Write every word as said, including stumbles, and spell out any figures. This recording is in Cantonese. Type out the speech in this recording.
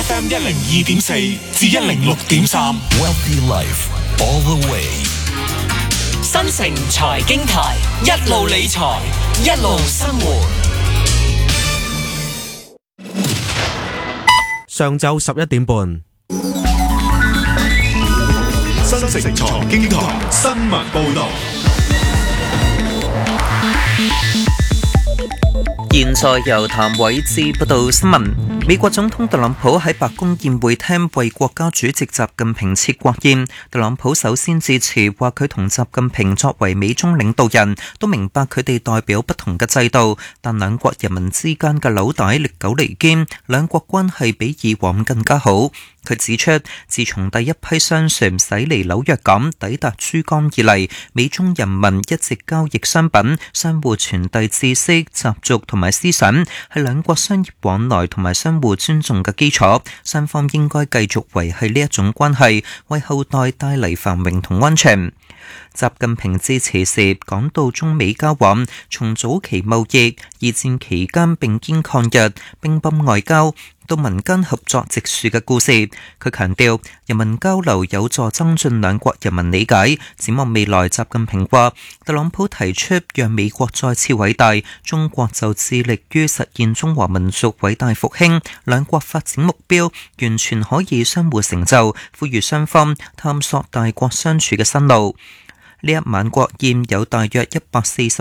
F M 一零二點四至一零六點三 Wealthy Life all the way。 新城財經台，一路理財，一路生活。 上晝十一點半， 新城財經台新聞報道。 現在由譚偉智報道新聞。美國總統特朗普喺白宮宴會廳為國家主席習近平設國宴。特朗普首先致辭，話佢同習近平作為美中領導人，都明白佢哋代表不同嘅制度，但兩國人民之間嘅紐帶歷久彌堅，兩國關係比以往更加好。佢指出，自從第一批商船駛離紐約港抵達珠江以嚟，美中人民一直交易商品，相互傳遞知識、習俗同埋思想，係兩國商業往來同埋相互尊重嘅基礎。雙方應該繼續維繫呢一種關係，為後代帶嚟繁榮同安全。習近平致辭時講到中美交往從早期貿易、二戰期間並肩抗日、乒乓外交到民間合作植樹嘅故事。佢強調人民交流有助增進兩國人民理解。展望未來，習近平話特朗普提出讓美國再次偉大，中國就致力於實現中華民族偉大復興，兩國發展目標完全可以相互成就，呼籲雙方探索大國相處嘅新路。呢一晚國宴有大約一百四十